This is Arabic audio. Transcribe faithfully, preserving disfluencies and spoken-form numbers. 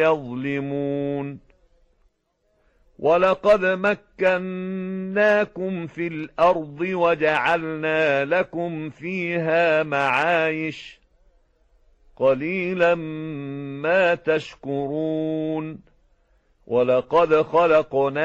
يظلمون ولقد مكناكم في الأرض وجعلنا لكم فيها معايش قليلا ما تشكرون ولقد خلقنا